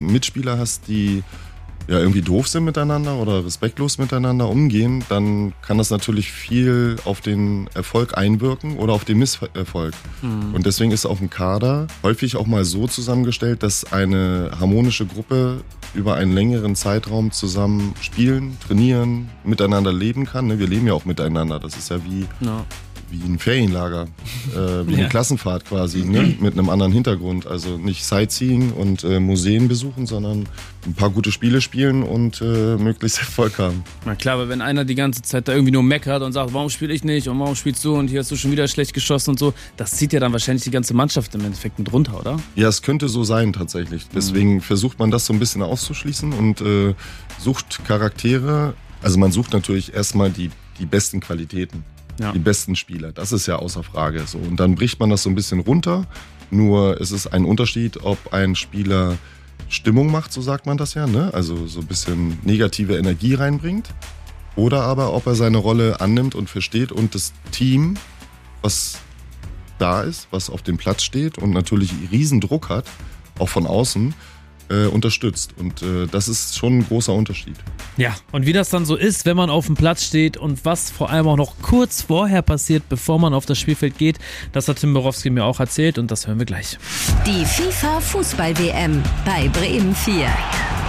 Mitspieler hast, die ja irgendwie doof sind miteinander oder respektlos miteinander umgehen, dann kann das natürlich viel auf den Erfolg einwirken oder auf den Misserfolg. Und deswegen ist auch ein Kader häufig auch mal so zusammengestellt, dass eine harmonische Gruppe über einen längeren Zeitraum zusammen spielen, trainieren, miteinander leben kann. Ne? Wir leben ja auch miteinander. Das ist ja wie ein Ferienlager, wie eine Klassenfahrt quasi, ne? Mit einem anderen Hintergrund. Also nicht Sightseeing und Museen besuchen, sondern ein paar gute Spiele spielen und möglichst Erfolg haben. Na klar, aber wenn einer die ganze Zeit da irgendwie nur meckert und sagt, warum spiele ich nicht und warum spielst du und hier hast du schon wieder schlecht geschossen und so, das zieht ja dann wahrscheinlich die ganze Mannschaft im Endeffekt mit runter, oder? Ja, es könnte so sein tatsächlich. Deswegen versucht man das so ein bisschen auszuschließen und sucht Charaktere. Also man sucht natürlich erstmal die besten Qualitäten. Ja. Die besten Spieler, das ist ja außer Frage so. Und dann bricht man das so ein bisschen runter. Nur es ist ein Unterschied, ob ein Spieler Stimmung macht, so sagt man das ja, ne? Also so ein bisschen negative Energie reinbringt. Oder aber, ob er seine Rolle annimmt und versteht und das Team, was da ist, was auf dem Platz steht und natürlich riesen Druck hat, auch von außen, unterstützt. Und das ist schon ein großer Unterschied. Ja, und wie das dann so ist, wenn man auf dem Platz steht und was vor allem auch noch kurz vorher passiert, bevor man auf das Spielfeld geht, das hat Tim Borowski mir auch erzählt und das hören wir gleich. Die FIFA-Fußball-WM bei Bremen 4.